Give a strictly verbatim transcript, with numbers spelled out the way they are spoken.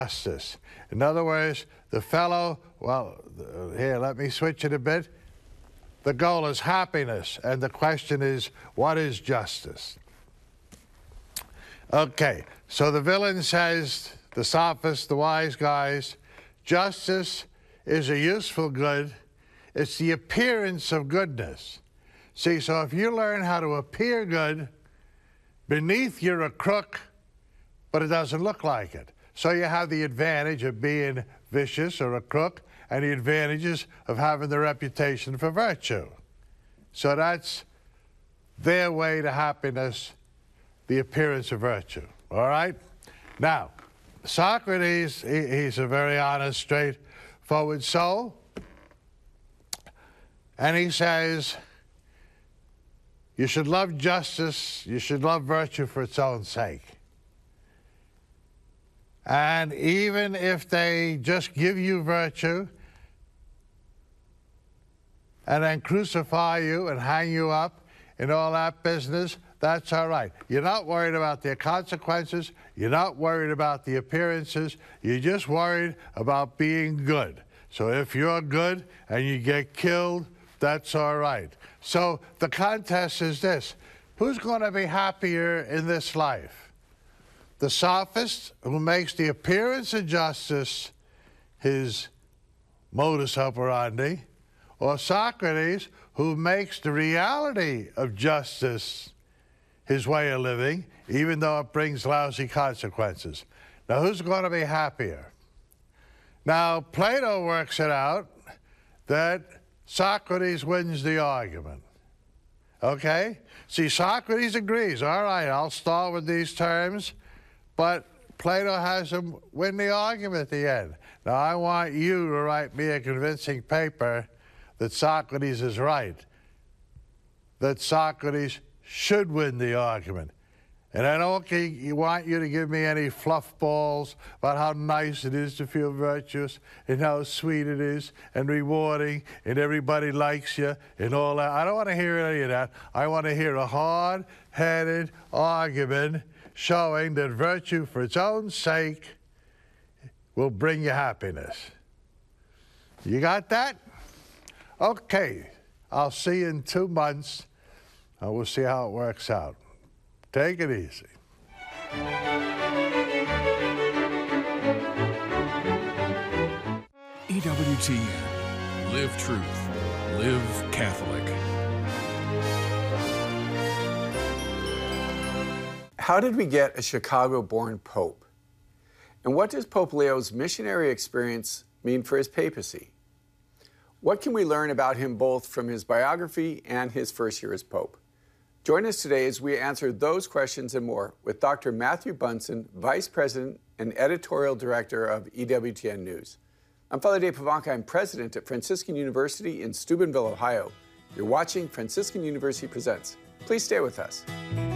justice. In other words, the fellow, well, here, let me switch it a bit. The goal is happiness, and the question is, what is justice? Okay, so the villain says, the sophists, the wise guys, justice is a useful good. It's the appearance of goodness. See, so if you learn how to appear good, beneath you're a crook, but it doesn't look like it. So you have the advantage of being vicious or a crook, and the advantages of having the reputation for virtue. So that's their way to happiness, the appearance of virtue, all right? Now, Socrates, he, he's a very honest, straightforward soul, and he says, you should love justice, you should love virtue for its own sake. And even if they just give you virtue and then crucify you and hang you up and all that business, that's all right. You're not worried about their consequences. You're not worried about the appearances. You're just worried about being good. So if you're good and you get killed, that's all right. So the contest is this. Who's going to be happier in this life? The sophist, who makes the appearance of justice his modus operandi, or Socrates, who makes the reality of justice his way of living, even though it brings lousy consequences? Now, who's going to be happier? Now, Plato works it out that Socrates wins the argument. Okay? See, Socrates agrees. All right, I'll start with these terms, but Plato has him win the argument at the end. Now, I want you to write me a convincing paper that Socrates is right, that Socrates should win the argument. And I don't want you to give me any fluff balls about how nice it is to feel virtuous and how sweet it is and rewarding and everybody likes you and all that. I don't want to hear any of that. I want to hear a hard-headed argument showing that virtue for its own sake will bring you happiness. You got that? Okay. I'll see you in two months, and we'll see how it works out. Take it easy. E W T N. Live truth. Live Catholic. How did we get a Chicago-born pope? And what does Pope Leo's missionary experience mean for his papacy? What can we learn about him both from his biography and his first year as pope? Join us today as we answer those questions and more with Doctor Matthew Bunson, Vice President and Editorial Director of E W T N News. I'm Father Dave Pivonka. I'm President at Franciscan University in Steubenville, Ohio. You're watching Franciscan University Presents. Please stay with us.